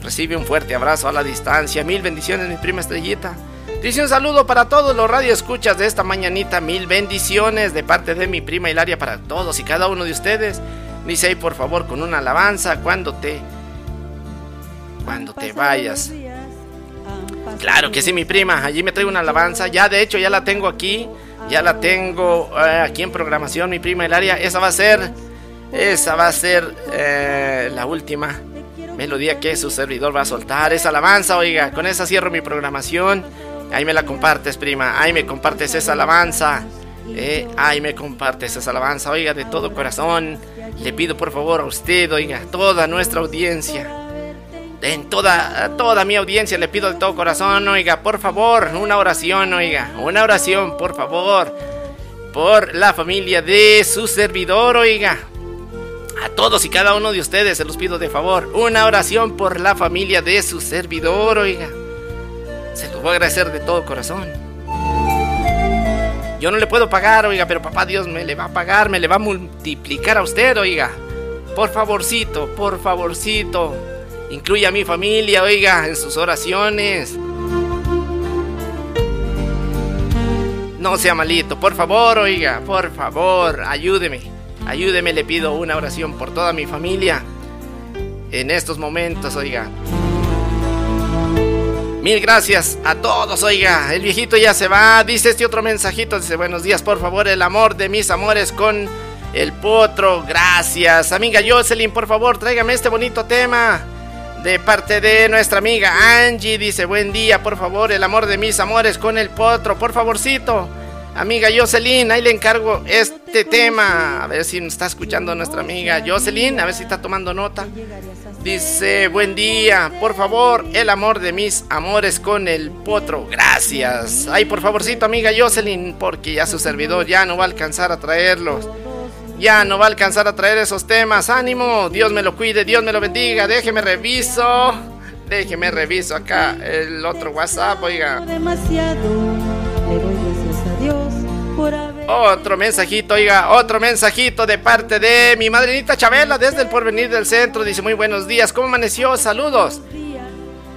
Recibe un fuerte abrazo a la distancia. Mil bendiciones, mi prima Estrellita. Dice un saludo para todos los radioescuchas de esta mañanita. Mil bendiciones de parte de mi prima Hilaria para todos y cada uno de ustedes. Dice ahí, por favor, con una alabanza cuando te vayas. Claro que sí, mi prima. Allí me traigo una alabanza. Ya, de hecho, ya la tengo aquí. Ya la tengo aquí en programación, mi prima Hilaria. Esa va a ser la última melodía que su servidor va a soltar. Esa alabanza, oiga. Con esa cierro mi programación. Ahí me la compartes, prima. Ahí me compartes esa alabanza. Ahí me compartes esa alabanza. Oiga, de todo corazón. Le pido por favor a usted, oiga, toda nuestra audiencia. En toda mi audiencia le pido de todo corazón, oiga, por favor, una oración, oiga. Una oración, por favor. Por la familia de su servidor, oiga. A todos y cada uno de ustedes se los pido de favor. Una oración por la familia de su servidor, oiga. Se los voy a agradecer de todo corazón. Yo no le puedo pagar, oiga, pero papá Dios me le va a pagar, me le va a multiplicar a usted, oiga. Por favorcito, incluya a mi familia, oiga, en sus oraciones. No sea malito, por favor, oiga, por favor, ayúdeme, le pido una oración por toda mi familia en estos momentos, oiga. Mil gracias a todos, oiga, el viejito ya se va, dice este otro mensajito, dice buenos días, por favor, el amor de mis amores con el potro, gracias. Amiga Jocelyn, por favor, tráigame este bonito tema de parte de nuestra amiga Angie, dice buen día, por favor, el amor de mis amores con el potro, por favorcito. Amiga Jocelyn, ahí le encargo este tema, a ver si nos está escuchando nuestra amiga Jocelyn, a ver si está tomando nota. Dice, buen día, por favor, el amor de mis amores con el potro, gracias. Ay, por favorcito, amiga Jocelyn, porque ya su servidor ya no va a alcanzar a traerlos. Ya no va a alcanzar a traer esos temas, ánimo, Dios me lo cuide, Dios me lo bendiga, déjeme reviso acá el otro WhatsApp, oiga. Otro mensajito, oiga, otro mensajito de parte de mi madrinita Chabela desde el Porvenir del Centro. Dice, muy buenos días, ¿cómo amaneció? Saludos.